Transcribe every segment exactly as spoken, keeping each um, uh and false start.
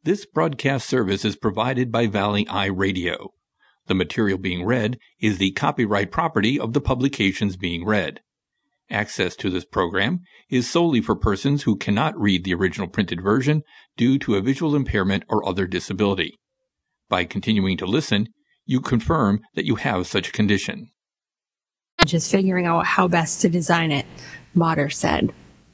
This broadcast service is provided by Valley Eye Radio. The material being read is the copyright property of the publications being read. Access to this program is solely for persons who cannot read the original printed version due to a visual impairment or other disability. By continuing to listen, you confirm that you have such a condition. Just figuring out how best to design it, Motter said.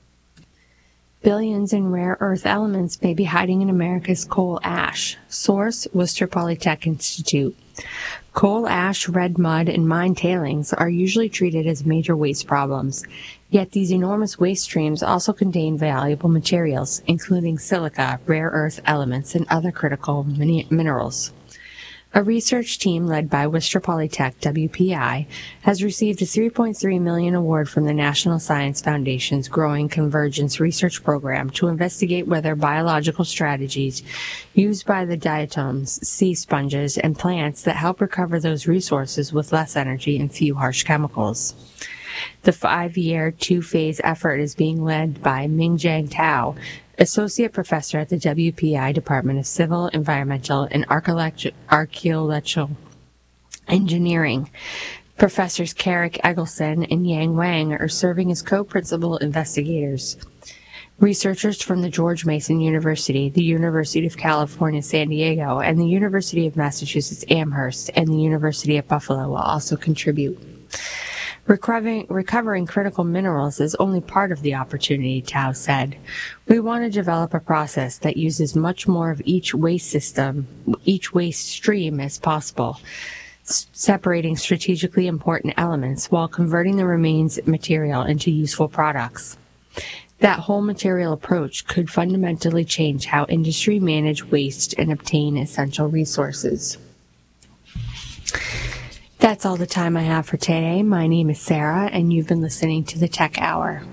Billions in rare earth elements may be hiding in America's coal ash. Source, Worcester Polytech Institute. Coal ash, red mud, and mine tailings are usually treated as major waste problems. Yet these enormous waste streams also contain valuable materials, including silica, rare earth elements, and other critical min- minerals. A research team led by Worcester Polytech, W P I, has received a three point three million dollars award from the National Science Foundation's Growing Convergence Research Program to investigate whether biological strategies used by the diatoms, sea sponges, and plants that help recover those resources with less energy and few harsh chemicals. The five-year, two-phase effort is being led by Mingjiang Tao, Associate Professor at the W P I Department of Civil, Environmental, and Archaeological Engineering. Professors Carrick Eggleston and Yang Wang are serving as co-principal investigators. Researchers from the George Mason University, the University of California, San Diego, and the University of Massachusetts Amherst, and the University of Buffalo will also contribute. Recovering, recovering critical minerals is only part of the opportunity, Tao said. We want to develop a process that uses much more of each waste system, each waste stream as possible, s- separating strategically important elements while converting the remains material into useful products. That whole material approach could fundamentally change how industry manage waste and obtain essential resources. That's all the time I have for today. My name is Sarah, and you've been listening to the Tech Hour.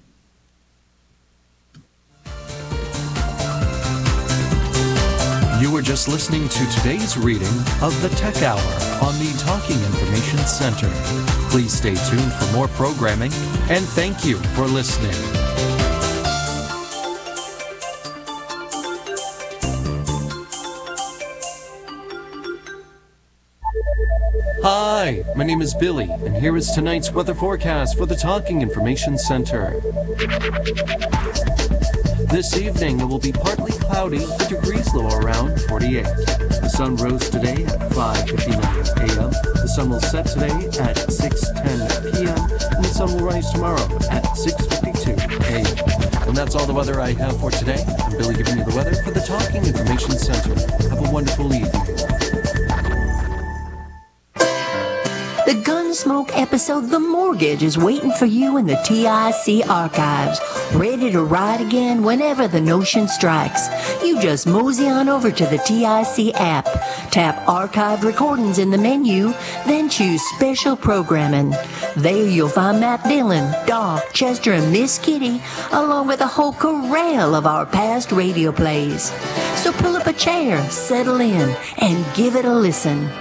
You were just listening to today's reading of the Tech Hour on the Talking Information Center. Please stay tuned for more programming, and thank you for listening. Hi, my name is Billy, and here is tonight's weather forecast for the Talking Information Center. This evening, it will be partly cloudy, the degrees low around forty-eight. The sun rose today at five fifty-nine a.m. The sun will set today at six ten p.m. and the sun will rise tomorrow at six fifty-two a.m. And that's all the weather I have for today. I'm Billy giving you the weather for the Talking Information Center. Have a wonderful evening. The Gunsmoke episode The Mortgage is waiting for you in the T I C archives, ready to ride again whenever the notion strikes. You just mosey on over to the T I C app, tap Archived Recordings in the menu, then choose Special Programming. There you'll find Matt Dillon, Doc, Chester, and Miss Kitty, along with a whole corral of our past radio plays. So pull up a chair, settle in, and give it a listen.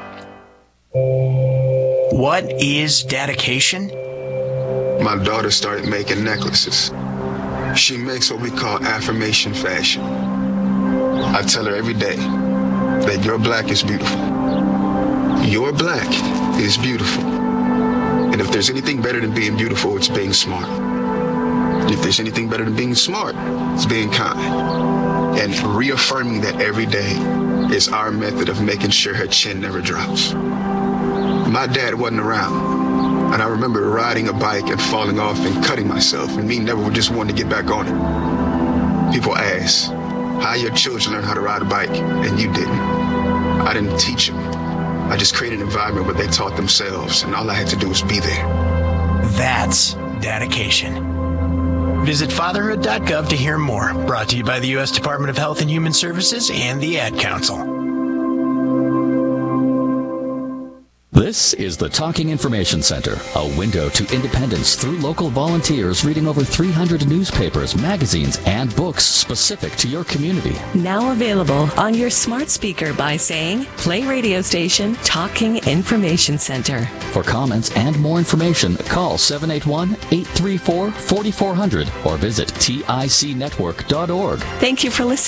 What is dedication? My daughter started making necklaces. She makes what we call affirmation fashion. I tell her every day that your black is beautiful. Your black is beautiful. And if there's anything better than being beautiful, it's being smart. If there's anything better than being smart, it's being kind. And reaffirming that every day is our method of making sure her chin never drops. My dad wasn't around, and I remember riding a bike and falling off and cutting myself, and me never just wanting to get back on it. People ask, how your children learn how to ride a bike, and you didn't. I didn't teach them. I just created an environment where they taught themselves, and all I had to do was be there. That's dedication. Visit fatherhood dot gov to hear more. Brought to you by the U S Department of Health and Human Services and the Ad Council. This is the Talking Information Center, a window to independence through local volunteers reading over three hundred newspapers, magazines, and books specific to your community. Now available on your smart speaker by saying, play radio station Talking Information Center. For comments and more information, call seven eight one, eight three four, four four zero zero or visit T I C network dot org. Thank you for listening.